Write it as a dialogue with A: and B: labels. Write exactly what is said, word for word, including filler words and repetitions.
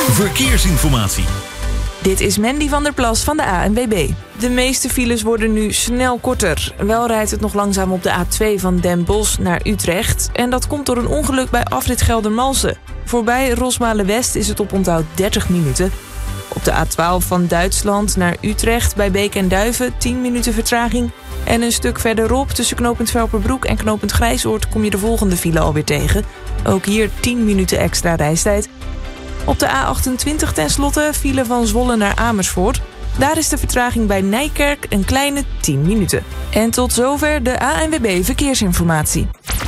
A: Verkeersinformatie.
B: Dit is Mandy van der Plas van de A N W B. De meeste files worden nu snel korter. Wel rijdt het nog langzaam op de A twee van Den Bosch naar Utrecht. En dat komt door een ongeluk bij afrit Geldermalsen. Voorbij Rosmalen-West is het oponthoud dertig minuten. Op de A twaalf van Duitsland naar Utrecht bij Beek en Duiven tien minuten vertraging. En een stuk verderop tussen knooppunt Velperbroek en knooppunt Grijsoord kom je de volgende file alweer tegen. Ook hier tien minuten extra reistijd. Op de A achtentwintig tenslotte file van Zwolle naar Amersfoort. Daar is de vertraging bij Nijkerk een kleine tien minuten. En tot zover de A N W B Verkeersinformatie.